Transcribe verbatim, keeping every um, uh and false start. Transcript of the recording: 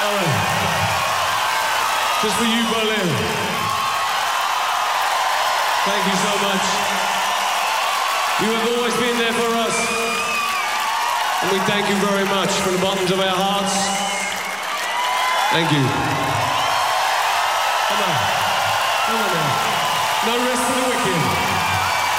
Just for you, Berlin. Thank you so much. You have always been there for us. And we thank you very much from the bottoms of our hearts. Thank you.